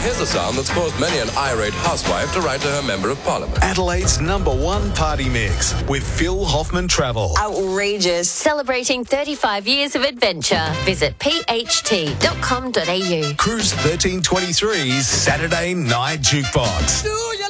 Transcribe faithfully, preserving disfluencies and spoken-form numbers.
here's a sound that's caused many an irate housewife to write to her Member of Parliament. Adelaide's number one party mix with Phil Hoffman Travel. Outrageous. Celebrating thirty-five years of adventure. Visit p h t dot com dot a u. Cruise thirteen twenty-three's Saturday Night Jukebox. Do